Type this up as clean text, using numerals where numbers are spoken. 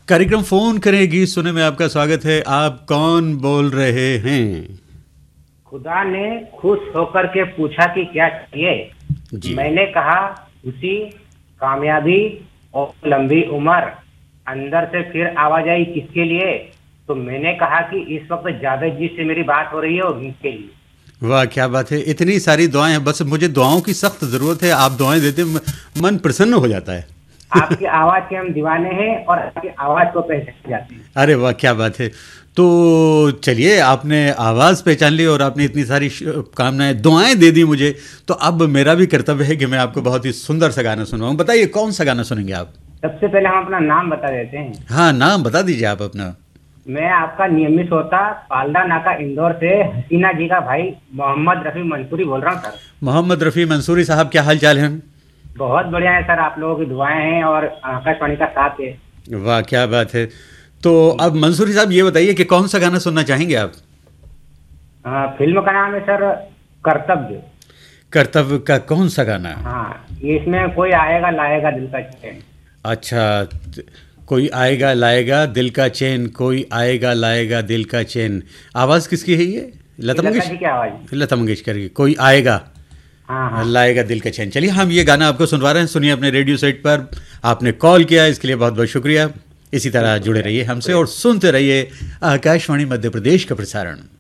कार्यक्रम फोन करें गीत सुने में आपका स्वागत है। आप कौन बोल रहे हैं? खुदा ने खुश होकर के पूछा कि क्या चाहिए जी। मैंने कहा खुशी, कामयाबी और लंबी उम्र। अंदर से फिर आवाज आई किसके लिए? तो मैंने कहा कि इस वक्त जावेद जी से मेरी बात हो रही है और उनके लिए। वाह क्या बात है, इतनी सारी दुआएं हैं, बस मुझे दुआओं की सख्त ज़रूरत है। आप दुआएं देते मन प्रसन्न हो जाता है। आपकी आवाज के हम दीवाने हैं और आपकी आवाज को पहचान जाते हैं। अरे वाह क्या बात है। तो चलिए, आपने आवाज़ पहचान ली और आपने इतनी सारी कामनाएं दुआएं दे दी मुझे, तो अब मेरा भी कर्तव्य है कि मैं आपको बहुत ही सुंदर सा गाना सुनवाऊं। बताइए कौन सा गाना सुनेंगे आप? सबसे पहले हम अपना नाम बता देते हैं। हाँ, नाम बता दीजिए आप अपना। मैं आपका नियमित होता पाल्डा नाका इंदौर से हसीना जी का भाई मोहम्मद रफी मंसूरी बोल रहा हूँ सर। मोहम्मद रफ़ी मंसूरी साहब, क्या हाल चाल है? बहुत बढ़िया है सर, आप लोगों की दुआएं हैं और आकाशवाणी का साथ है। वाह क्या बात है। तो अब मंसूरी साहब ये बताइए कि कौन सा गाना सुनना चाहेंगे आप? फिल्म का नाम है सर कर्तव्य। कर्तव्य का कौन सा गाना? हाँ, ये इसमें कोई आएगा लाएगा दिल का चैन। अच्छा, कोई आएगा लाएगा दिल का चैन, कोई आएगा लाएगा दिल का चैन। आवाज़ किसकी है ये? लता लता जी मंगेशकर। की आवाज। लता मंगेशकर की कोई आएगा हाँ हाँ। लाएगा दिल का चैन। चलिए, हम ये गाना आपको सुनवा रहे हैं, सुनिए अपने रेडियो सेट पर। आपने कॉल किया, इसके लिए बहुत बहुत शुक्रिया। इसी तरह जुड़े रहिए हमसे और सुनते रहिए आकाशवाणी मध्य प्रदेश का प्रसारण।